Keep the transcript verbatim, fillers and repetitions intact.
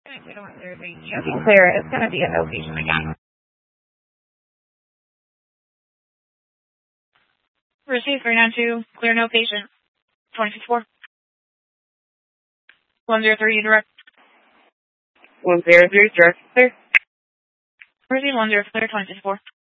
We don't want there to be clear. It's going to be a no patient again. Receive three nine two, clear no patient. twenty fifty-four. one zero three, direct. one zero three, direct, clear. Receive one zero clear, twenty fifty-four.